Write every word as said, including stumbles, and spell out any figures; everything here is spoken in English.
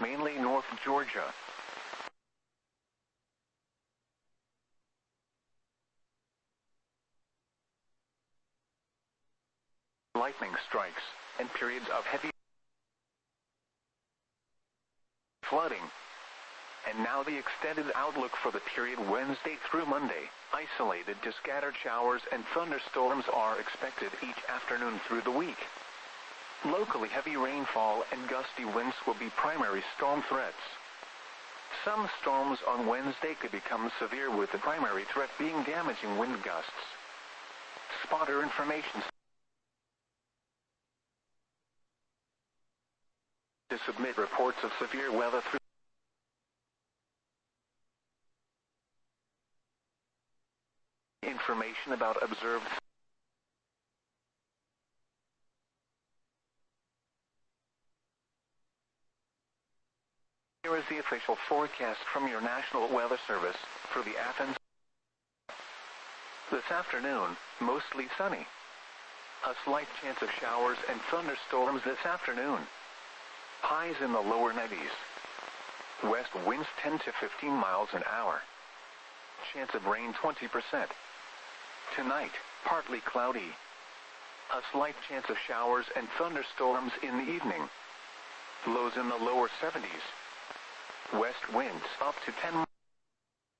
mainly north Georgia. Lightning strikes, and periods of heavy flooding. And now the extended outlook for the period Wednesday through Monday. Isolated to scattered showers and thunderstorms are expected each afternoon through the week. Locally heavy rainfall and gusty winds will be primary storm threats. Some storms on Wednesday could become severe, with the primary threat being damaging wind gusts. Spotter information to submit reports of severe weather through information about observed Here is the official forecast from your National Weather Service for the Athens. This afternoon, mostly sunny. A slight chance of showers and thunderstorms this afternoon. Highs in the lower nineties. West winds ten to fifteen miles an hour. Chance of rain twenty percent. Tonight, partly cloudy. A slight chance of showers and thunderstorms in the evening. Lows in the lower seventies. West winds up to ten